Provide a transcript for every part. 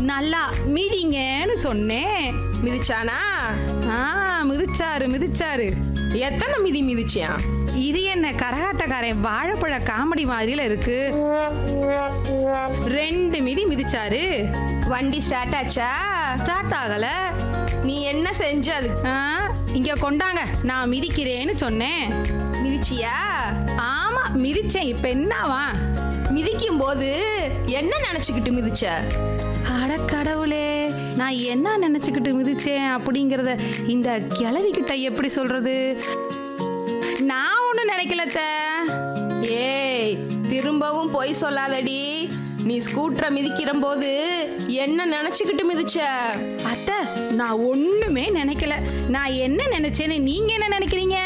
நல்லா மிதிங்கன்னு சொன்னேன். மிதிச்சானா? மிதிச்சாரு. எத்தனை மிதி மிதிச்சியா? இது என்ன கரகாட்டக்காரன் வாழைப்பழ காமெடி மாதிரில இருக்கு. 2 மிதி மிதிச்சாரு. வண்டி ஸ்டார்ட் ஆச்சா? ஸ்டார்ட் ஆகல. நீ என்ன செஞ்ச? அது இங்க கொண்டாங்க, நான் மிதிக்கிறேன்னு சொன்னேன். மிதிச்சியா? ஆமா மிதிச்சேன். இப்ப என்னவா? மிதிக்கும் போது என்ன நினைச்சுக்கிட்டு மிதிச்ச? அட கடவுளே, நான் என்ன நினைச்சுக்கிட்டு மிதிச்சேன் அப்படிங்கறத இந்த கிழவிக்கிட்ட எப்படி சொல்றது? நான் ஒண்ணும் நினைக்கலத்த. ஏய், திரும்பவும் பொய் சொல்லாதடி. நீ ஸ்கூட்டரை மிதிக்கிற போது என்ன நினைச்சுக்கிட்டு மிதிச்ச? அத்தை, நான் ஒண்ணுமே நினைக்கல. நான் என்ன நினைச்சேன்னு நீங்க என்ன நினைக்கிறீங்க?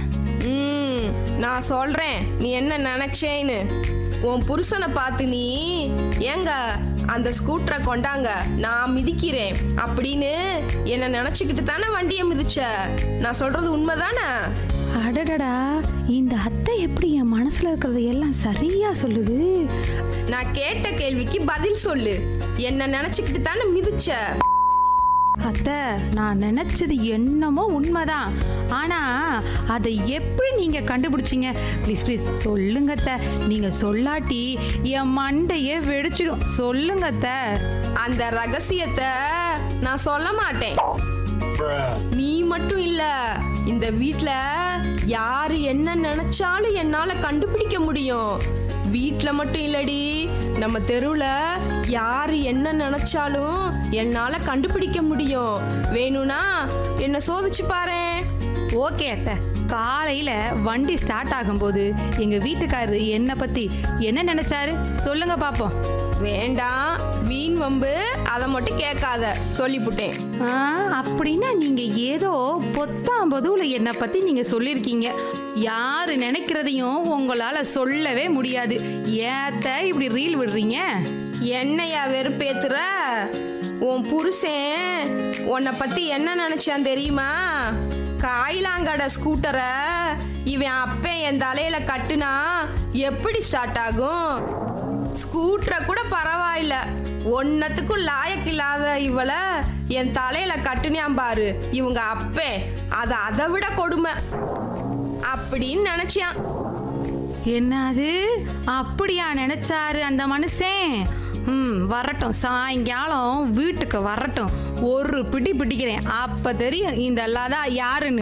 நான் சொல்றேன் நீ என்ன நினைச்சேன்னு. உன் புருஷனை பார்த்து நீ ஏங்க அந்த ஸ்கூட்டரை கொண்டாங்க, நான் மிதிக்கிறேன் அப்படின்னு என்ன நினைச்சுக்கிட்டு தானே வண்டியை மிதிச்ச. நான் சொல்றது உண்மைதானே? அடடடா, இந்த அத்தை எப்படி என் மனசுல இருக்கிறது எல்லாம் சரியா சொல்லுது. நான் கேட்ட கேள்விக்கு பதில் சொல்லு. என்ன நினைச்சுக்கிட்டு தானே மிதிச்ச? அத்தை, நான் நினைச்சது என்னமோ உண்மைதான். ஆனா அதை எப்படி நீங்க கண்டுபிடிச்சீங்க? ப்ளீஸ் சொல்லுங்க அத்தை. நீங்க சொல்லாட்டி என் மண்டையே வெடிச்சிடும். சொல்லுங்க அத்தை. அந்த ரகசியத்தை நான் சொல்ல மாட்டேன். நீ மட்டும் இல்ல, இந்த வீட்ல யாரு என்ன நினைச்சாலும் என்னால கண்டுபிடிக்க முடியும். வீட்ல மட்டும் இல்லடி, நம்ம தெருவுல யாரு என்ன நினைச்சாலும் என்னால கண்டுபிடிக்க முடியும். வேணும்னா என்ன சோதிச்சு பாரு. ஓகே அத்தை. காலையில வண்டி ஸ்டார்ட் ஆகும்போது எங்க வீட்டுக்காரரு என்ன பத்தி என்ன நினைச்சாரு சொல்லுங்க பாப்போம். வேண்டாம், வீண் வம்பு அதை மட்டும் கேட்காத, சொல்லிப்புட்டேன். அப்படின்னா நீங்க ஏதோ பொத்தாம்பதுல என்ன பத்தி நீங்க சொல்லிருக்கீங்க. யாரு நினைக்கிறதையும் உங்களால சொல்லவே முடியாது. ஏத்த இப்படி ரீல் விடுறீங்க? என்னையா வெறுப்பேத்துற? உன் புருஷன் உன்னை பத்தி என்ன நினைச்சான் தெரியுமா? காயிலாங்கட ஸ்கூட்டரை இவன் அப்ப என் தலையில கட்டுனா எப்படி ஸ்டார்ட் ஆகும்? ஸ்கூட்டரை கூட பரவாயில்ல, ஒன்னத்துக்கும் லாயக்கு இல்லாத இவளை என் தலையில கட்டுனியாம் பாரு இவங்க அப்பே, அதை விட கொடுமை அப்படின்னு நினைச்சான். என்னது? அப்படியா நினைச்சாரு அந்த மனுஷன்? வரட்டும், சாயங்காலம் வீட்டுக்கு வரட்டும். ஒரு பிடி பிடிக்கிறேன், அப்ப தெரியும் இந்த லதா யாருன்னு.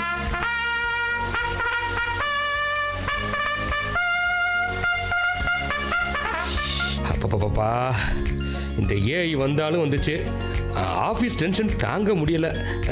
அப்பப்பா, இந்த ஏஐ வந்தாலும் வந்துச்சு. ஆஃபீஸ் டென்ஷன் தாங்க முடியல.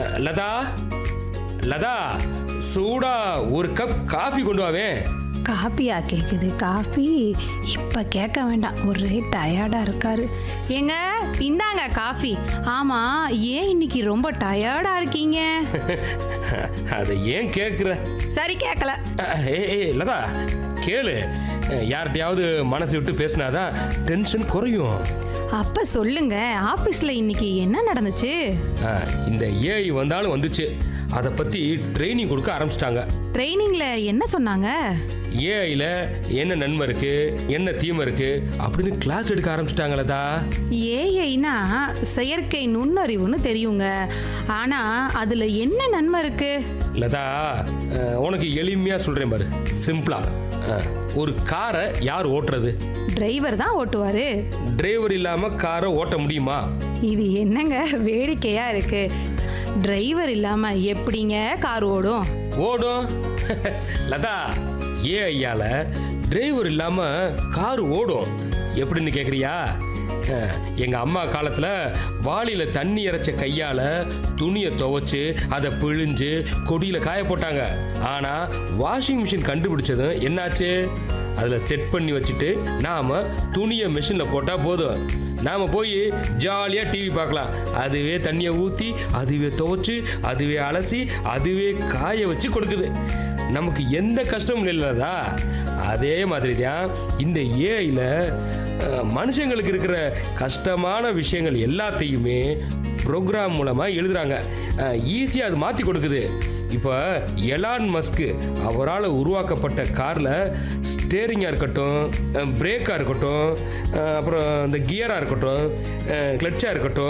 லதா, சூடா ஒரு கப் காஃபி கொண்டு வாவேன். காஃபியா கேட்குது? காஃபி இப்ப கேட்க வேண்டாம், ஒரே டயர்டா இருக்காரு. ஏங்க இந்தாங்க காஃபி. ஆமா, ஏன் இன்னைக்கு ரொம்ப டயர்டா இருக்கீங்க? அதை ஏன் கேட்குற? சரி, கேட்கல. லதா கேளு, யார்கிட்டயாவது மனசு விட்டு பேசினாதான் டென்ஷன் குறையும். அப்ப சொல்லுங்க, ஆபீஸ்ல இன்னைக்கு என்ன நடந்துச்சு? இந்த ஏஐ வந்தாலும் வந்துச்சு, அதை பத்தி ட்ரைனிங் கொடுக்க ஆரம்பிச்சிட்டாங்க. ட்ரைனிங்ல என்ன சொன்னாங்க? ஏஐல என்ன நன்மை இருக்கு, என்ன தீமை இருக்கு அப்படின்னு கிளாஸ் எடுக்க ஆரம்பிச்சிட்டாங்களா? ஏஐனா செயற்கை நுண்ணறிவுன்னு தெரியுங்க. ஆனா அதுல என்ன நன்மை இருக்கு? லதா, உனக்கு எளிமையா சொல்றேன் பாரு, சிம்பிளா. ஒரு காரை யார் ஓட்டுறது? டிரைவர் தான் ஓட்டுவாரு. டிரைவர் இல்லாம காரை ஓட்ட முடியுமா? இது என்னங்க வேடிக்கையா இருக்கு? டிரைவர் இல்லாம எப்படிங்க கார் ஓடும்? ஓடும் லதா, ஏஐயால டிரைவர் இல்லாம கார் ஓடும். எப்படின்னு கேக்குறியா? எங்க அம்மா காலத்துல வாளியில தண்ணி இறைச்ச கையால துணியை துவைச்சு அதை பிழிஞ்சு கொடியில காய போட்டாங்க. ஆனா வாஷிங் மிஷின் கண்டுபிடிச்சதும் என்னாச்சு? அதுல செட் பண்ணி வச்சுட்டு நாம துணியை மிஷின்ல போட்டா போதும், நாம போய் ஜாலியா டிவி பார்க்கலாம். அதுவே தண்ணியை ஊத்தி, அதுவே துவைச்சு, அதுவே அலசி, அதுவே காய வச்சு கொடுக்குது. நமக்கு எந்த கஷ்டமும் இல்லைதா? அதே மாதிரி தான் இந்த ஏஐல மனுஷங்களுக்கு இருக்கிற கஷ்டமான விஷயங்கள் எல்லாத்தையுமே ப்ரோக்ராம் மூலமாக எழுதுறாங்க. ஈஸியாக அது மாற்றி கொடுக்குது. இப்போ எலான் மஸ்க் அவரால் உருவாக்கப்பட்ட காரில் ஸ்டேரிங்காக இருக்கட்டும், பிரேக்காக இருக்கட்டும், அப்புறம் இந்த கியராக இருக்கட்டும், கிளட்சாக இருக்கட்டும்,